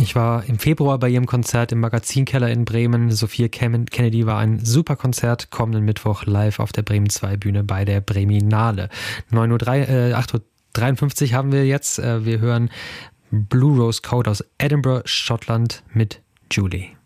Ich war im Februar bei ihrem Konzert im Magazinkeller in Bremen. Sophia Kennedy war ein super Konzert. Kommenden Mittwoch live auf der Bremen 2 Bühne bei der Breminale. 8:53 Uhr haben wir jetzt. Wir hören Blue Rose Code aus Edinburgh, Schottland mit Julie.